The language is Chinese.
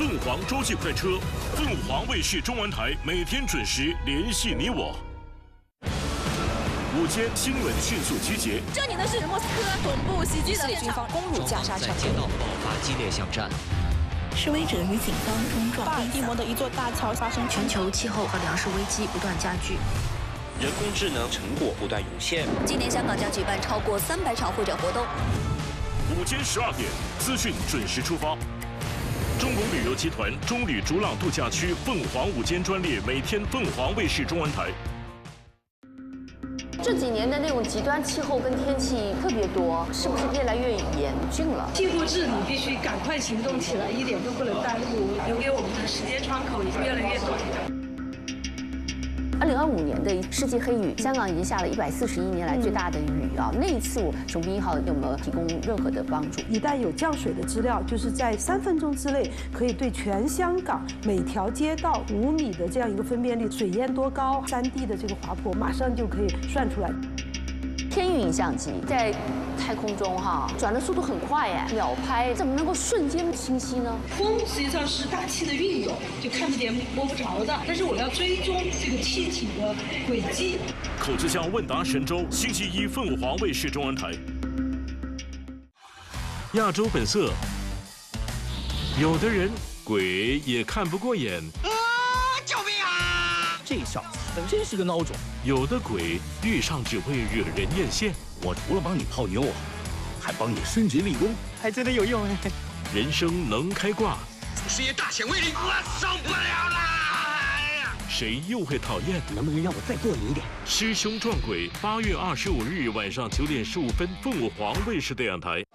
凤凰洲际快车，凤凰卫视中文台每天准时联系你我。午间新闻迅速集结。 这里呢是莫斯科总部袭击的军方攻入加沙城， 在街道爆发激烈巷战。 示威者与警方冲撞。 巴尔的摩的一座大桥发生全球气候和粮食危机不断加剧。 人工智能成果不断涌现。 今年香港将举办超过300场会展活动。 午间12点，资讯准时出发。中国旅游集团中旅逐浪度假区凤凰午间专列，每天凤凰卫视中文台。 这几年的那种极端气候跟天气特别多，是不是越来越严峻了？ 气候治理必须赶快行动起来，一点都不能耽误，留给我们的时间窗口也越来越短。 2025年的世纪黑雨，香港已经下了141年来最大的雨啊！那一次雄兵1号有没有提供任何的帮助？ 一旦有降水的资料，就是在3分钟之内，可以对全香港每条街道5米的这样一个分辨率，水淹多高，3D 的这个滑坡，马上就可以算出来。 天运影像机在太空中转的速度很快哎，秒拍，怎么能够瞬间清晰呢？ 风实际上是大气的运动，就看不见摸不着的，但是我要追踪这个气体的轨迹。 口子巷问答神州，星期一凤凰卫视中文台。亚洲本色，有的人鬼也看不过眼。 救命啊！ 这小子真是个孬种。 有的鬼遇上只会惹人艳羡。 我除了帮你泡妞还帮你升职立功，还真的有用哎。 人生能开挂， 祖师爷大显威灵，我受不了啦！ 谁又会讨厌？ 能不能让我再过瘾一点？ 师兄撞鬼，8月25日晚上9点15分，凤凰卫视电视台。